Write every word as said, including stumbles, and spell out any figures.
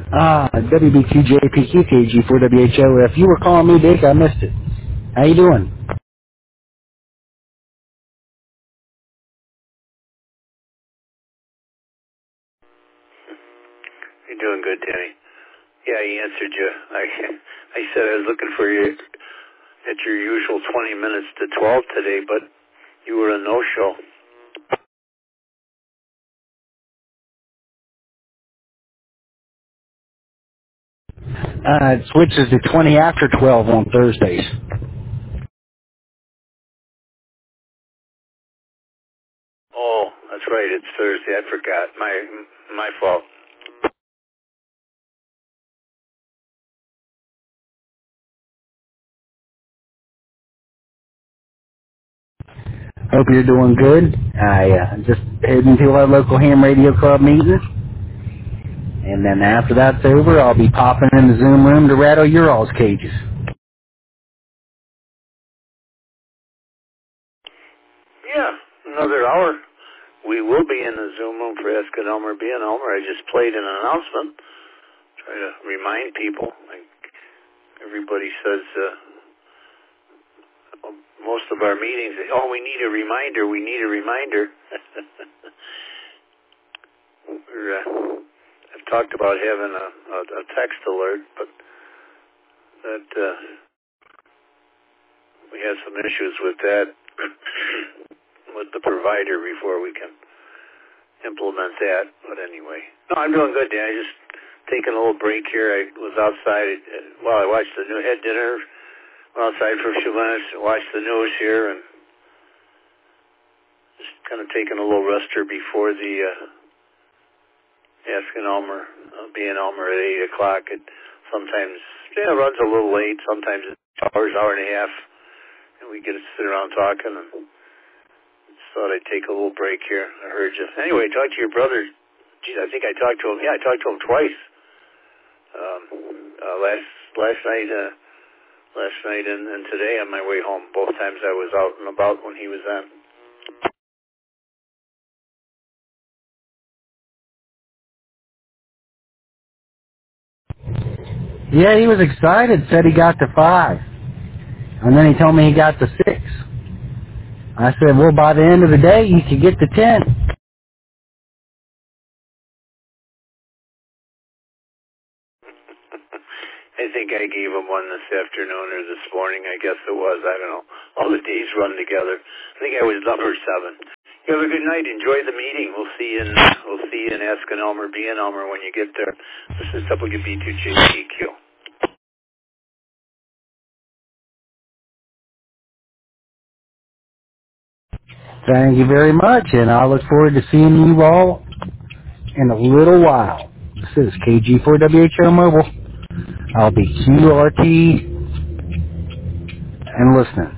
Ah, W B Q J P Q K G four W H O. If you were calling me, Dick, I missed it. How you doing? You're doing good, Danny. Yeah, he answered you. I I said I was looking for you at your usual twenty minutes to twelve today, but you were a no-show. Uh, it switches to twenty after twelve on Thursdays. Oh, that's right. It's Thursday. I forgot. My my fault. Hope you're doing good. I uh, just heading to our local ham radio club meeting. And then after that's over, I'll be popping in the Zoom room to rattle your all's cages. Yeah, another hour. We will be in the Zoom room for Ask an Elmer, Be an Elmer. I just played an announcement. Try to remind people. Like everybody says, uh, most of our meetings, oh, we need a reminder. We need a reminder. We're, uh, I've talked about having a, a, a text alert, but that uh, we have some issues with that with the provider before we can implement that. But anyway, no, I'm doing good, Dan. I just taking a little break here. I was outside uh, while I watched the new had dinner. Went outside for a few minutes, watched the news here, and just kind of taking a little rester before the uh, Asking Elmer, uh, being Elmer at eight o'clock. It sometimes yeah runs a little late. Sometimes it's hours, hour and a half, and we get to sit around talking. And just thought I'd take a little break here. I heard you. Anyway, talked to your brother. Geez, I think I talked to him. Yeah, I talked to him twice. Um, uh, last last night, uh, last night, and, and today on my way home. Both times I was out and about when he was on. Yeah, he was excited, said he got to five. And then he told me he got to six. I said, well, by the end of the day, you could get to ten. I think I gave him one this afternoon or this morning. I guess it was. I don't know. All the days run together. I think I was number seven. You have a good night. Enjoy the meeting. We'll see you in, we'll see you in Ask an Elmer, Be an Elmer when you get there. This is W B two J P Q. Thank you very much, and I look forward to seeing you all in a little while. This is K G four W H O Mobile. I'll be Q R T and listening.